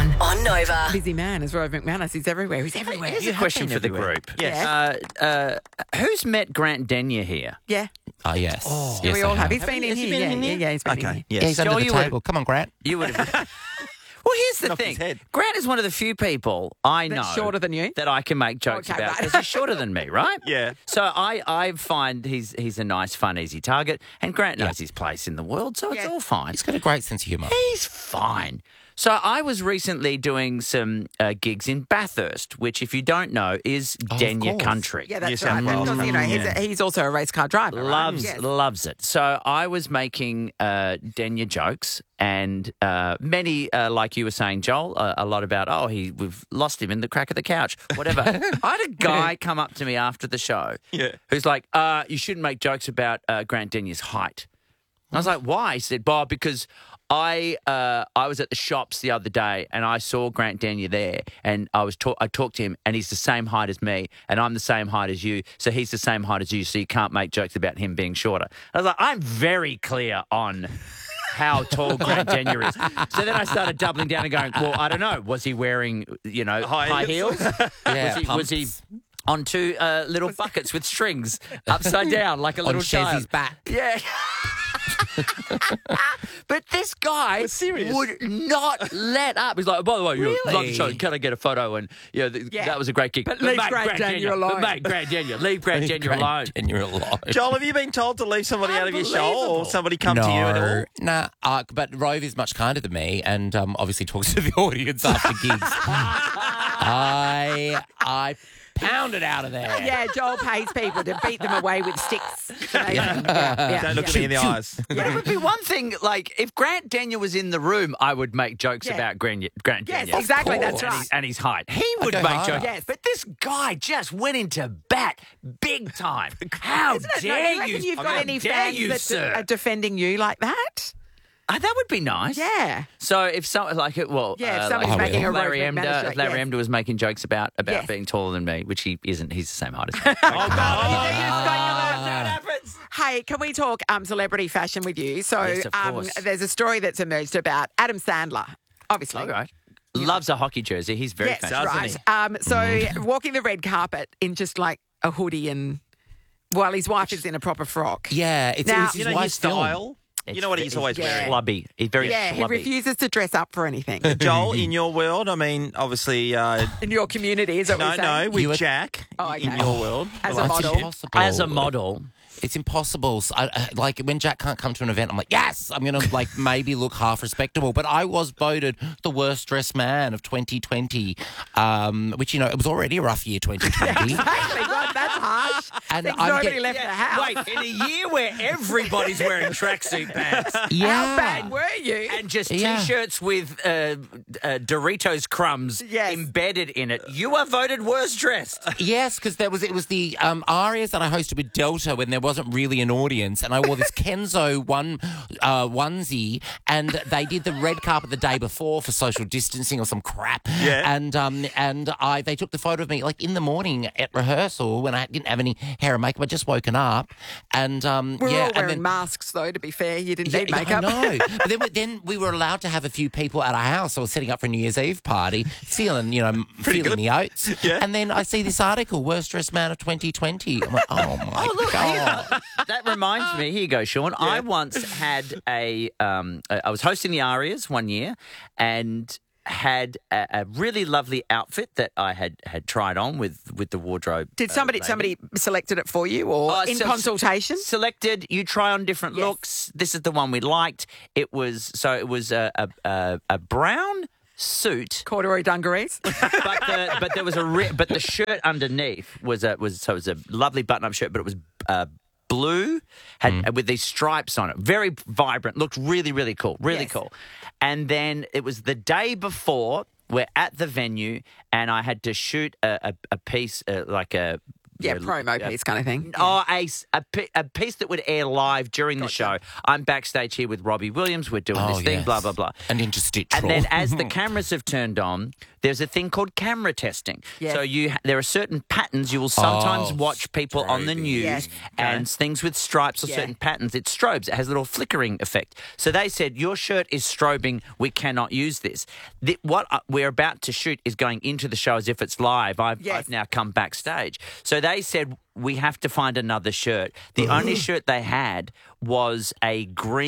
Sean on Nova. Busy man is Rove McManus. He's everywhere. He's everywhere. Here's a question for the group. Yes. Who's met Grant Denyer here? Yeah. Oh, yes. Yes, we I all have. He's have. been in Has he here. been in Yeah, here? yeah, he's been in here. Okay, Yeah, yes. he's under Joel, the you would- table. Come on, Grant. You would have. Well, here's the Off his thing. head. Grant is one of the few people I know That's shorter than you? that I can make jokes Okay, about right. because he's shorter than me, right? Yeah. So I find he's a nice, fun, easy target, and Grant knows his place in the world, so it's Yeah. all fine. He's got a great sense of humour. He's fine. So I was recently doing some gigs in Bathurst, which, if you don't know, is Denyer course. country. Yeah, that's Yes, right. Wales. Because, you know, he's also a race car driver. right? Yes. Loves it. So I was making Denyer jokes, and many, like you were saying, Joel, a lot about, we've lost him in the crack of the couch, whatever. I had a guy come up to me after the show who's like, you shouldn't make jokes about Grant Denyer's height. And I was like, why? He said, Bob, because I was at the shops the other day and I saw Grant Denyer there, and I talked to him, and he's the same height as me, and I'm the same height as you, so he's the same height as you, so you can't make jokes about him being shorter. I was like, I'm very clear on how tall Grant Denyer is. So then I started doubling down and going, well, I don't know. Was he wearing, high heels? Yeah, was he on two little buckets with strings upside down like a On little child? Chezzy's back. Yeah. But this guy would not let up. He's like, by the way, love the show. Can I get a photo? And that was a great gig. But leave Grant Denyer alone. But mate, Grant Denyer, leave Grant Denyer alone. And you're alone. Joel, have you been told to leave somebody out of your show, or somebody come to you at all? Nah, but Rove is much kinder than me, and obviously talks to the audience after gigs. I pounded out of there. Yeah, Joel pays people to beat them away with sticks. Don't look at me in the eyes. But it would be one thing, like, if Grant Denyer was in the room, I would make jokes about Grant Denyer. Yes, exactly, that's And right. and his height. He would go make harder. jokes. Yes. But this guy just went into bat big time. How Do dare you reckon you've got How any dare fans you, that sir? are defending you like that? That would be nice. Yeah. So if someone Yeah, if somebody's like making a Larry Rove McManus Emder, joke, if Larry yes. Emder was making jokes about Yes. being taller than me, which he isn't. He's the same height as me. Hey, can we talk celebrity fashion with you? So Yes, of course. there's a story that's emerged about Adam Sandler, obviously. Okay. Loves a hockey jersey. He's very Yes, fashion. right. So walking the red carpet in just like a hoodie and while his wife is in a proper frock. Yeah, it's Now- his You know his wife's film. style? You know what he's always wearing? Slubby. He's very Yeah, he slubby. refuses to dress up for anything. Joel, in your world, I mean, obviously, In your community, is that what no, you're saying? You with were- Jack Oh, okay. in your world. As a It's model. impossible. As a model. It's impossible. So like when Jack can't come to an event, I'm like, yes, I'm going to maybe look half respectable. But I was voted the worst dressed man of 2020, which, it was already a rough year, 2020. Exactly, God, that's harsh. And Thinks I'm nobody get- left the house. Wait, in a year where everybody's wearing tracksuit pants Yeah. How bad were you? and just Yeah. T-shirts with Doritos crumbs Yes. embedded in it, you are voted worst dressed. Yes, because it was the arias that I hosted with Delta when there wasn't really an audience, and I wore this Kenzo onesie, and they did the red carpet the day before for social distancing or some crap. Yeah. And they took the photo of me like in the morning at rehearsal when I didn't have any hair and makeup. I'd just woken up, and We're all and wearing then, masks, though, to be fair. You didn't need I makeup. know. But then we were allowed to have a few people at our house. I was setting up for a New Year's Eve party, feeling the oats. Yeah. And then I see this article, worst dressed man of 2020. I'm like, oh my God. That reminds me. Here you go, Sean. I once had I was hosting the Arias one year, and had a really lovely outfit that I had tried on with the wardrobe. Did somebody selected it for you or in consultation? Selected. You try on different Yes. looks. This is the one we liked. It was a brown suit. Corduroy dungarees. but there was but the shirt underneath was a lovely button-up shirt, but it was blue, with these stripes on it, very vibrant, looked really, really cool, really Yes. cool. And then it was the day before. We're at the venue, and I had to shoot a piece like a. Promo piece kind of thing. Oh, a piece that would air live during the show. I'm backstage here with Robbie Williams. We're doing this thing, yes. blah, blah, blah. An interstitial. And then as the cameras have turned on, there's a thing called camera testing. Yes. So there are certain patterns you will sometimes watch people on the news Yes. and things with stripes or certain patterns. It strobes. It has a little flickering effect. So they said, your shirt is strobing. We cannot use this. What we're about to shoot is going into the show as if it's live. I've now come backstage. So they said, we have to find another shirt. The only shirt they had was a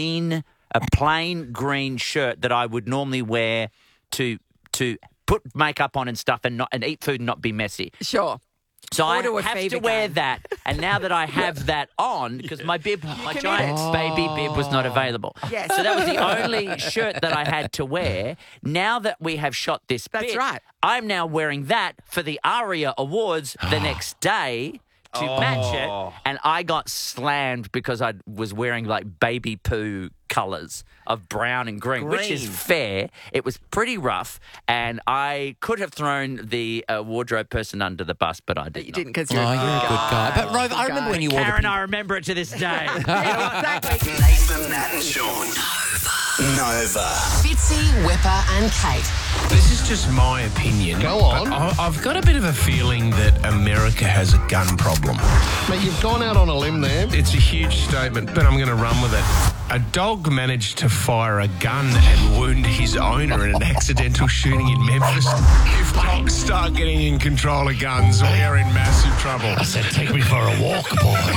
plain green shirt that I would normally wear to put makeup on and stuff and eat food and not be messy. Sure. So I Order a have fever to wear game. that. And now that I have that on, because my giant baby bib was not available. Yes. So that was the only shirt that I had to wear. Now that we have shot this That's bit, right. I'm now wearing that for the ARIA Awards the next day to match it. And I got slammed because I was wearing like baby poo colours of brown and green, which is fair. It was pretty rough, and I could have thrown the wardrobe person under the bus, but I didn't. You didn't because you're Oh, you're a good guy. But Rove, I remember when you wore Karen, the... I remember it to this day. exactly. Nathan, Nat and Sean. Nova. Fitzy, Whipper and Kate. This is just my opinion. Go on. But I've got a bit of a feeling that America has a gun problem. Mate, you've gone out on a limb there. It's a huge statement, but I'm going to run with it. A dog managed to fire a gun and wound his owner in an accidental shooting in Memphis. If dogs start getting in control of guns, we are in massive trouble. I said, take me for a walk, boy.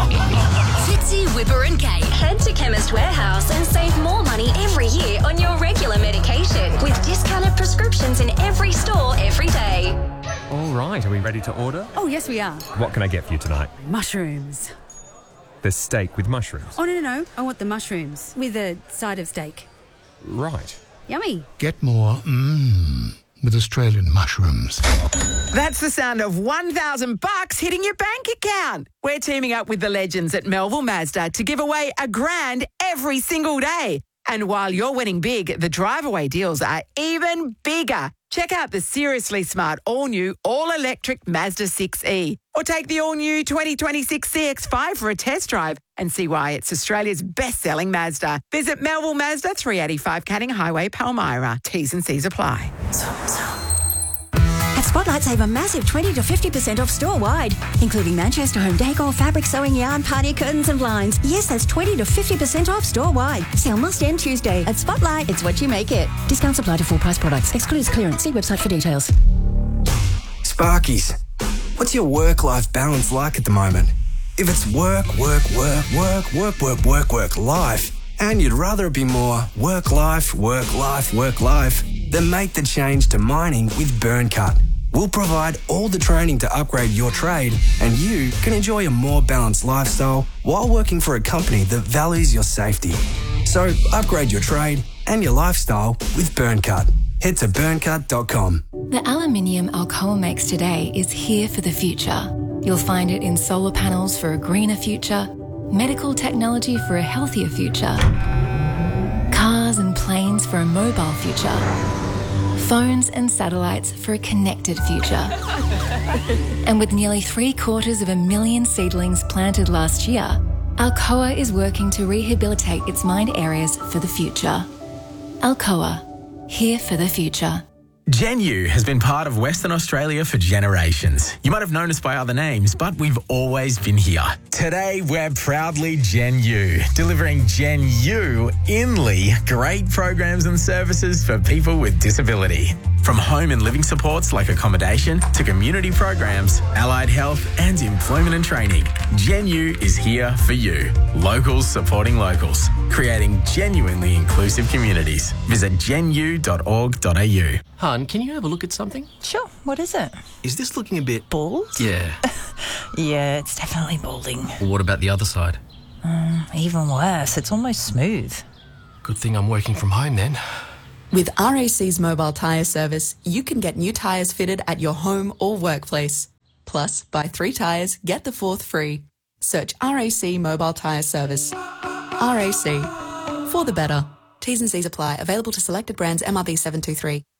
Fitzy, Whipper and Kate. Head to Chemist Warehouse and save more money every year on your regular medication with discounted prescriptions in every store every day. All right, are we ready to order? Oh, yes, we are. What can I get for you tonight? Mushrooms. The steak with mushrooms. Oh, no. I want the mushrooms with a side of steak. Right. Yummy. Get more with Australian mushrooms. That's the sound of $1,000 hitting your bank account. We're teaming up with the legends at Melville Mazda to give away $1,000 every single day. And while you're winning big, the drive-away deals are even bigger. Check out the seriously smart all-new, all-electric Mazda 6e. Or take the all-new 2026 CX-5 for a test drive and see why it's Australia's best-selling Mazda. Visit Melville Mazda, 385 Canning Highway, Palmyra. T's and C's apply. At Spotlight, save a massive 20 to 50% off store-wide, including Manchester home decor, fabric, sewing yarn, party curtains and blinds. Yes, that's 20 to 50% off store-wide. Sale must end Tuesday. At Spotlight, it's what you make it. Discounts apply to full-price products. Excludes clearance. See website for details. Sparkies, what's your work-life balance like at the moment? If it's work, life, and you'd rather it be more work, life, then make the change to mining with BurnCut. We'll provide all the training to upgrade your trade, and you can enjoy a more balanced lifestyle while working for a company that values your safety. So upgrade your trade and your lifestyle with BurnCut. Head to burncut.com. The aluminium Alcoa makes today is here for the future. You'll find it in solar panels for a greener future, medical technology for a healthier future, cars and planes for a mobile future, phones and satellites for a connected future. And with nearly 750,000 seedlings planted last year, Alcoa is working to rehabilitate its mined areas for the future. Alcoa, here for the future. GenU has been part of Western Australia for generations. You might have known us by other names, but we've always been here. Today, we're proudly GenU, delivering GenU inly great programs and services for people with disability. From home and living supports like accommodation to community programs, allied health and employment and training, GenU is here for you. Locals supporting locals, creating genuinely inclusive communities. Visit genu.org.au. Hun, can you have a look at something? Sure. What is it? Is this looking a bit... Bald? Yeah. Yeah, it's definitely balding. Well, what about the other side? Even worse. It's almost smooth. Good thing I'm working from home then. With RAC's mobile tyre service, you can get new tyres fitted at your home or workplace. Plus, buy 3 tyres, get the 4th free. Search RAC Mobile Tyre Service. RAC. For the better. T's and C's apply. Available to selected brands. MRV 723.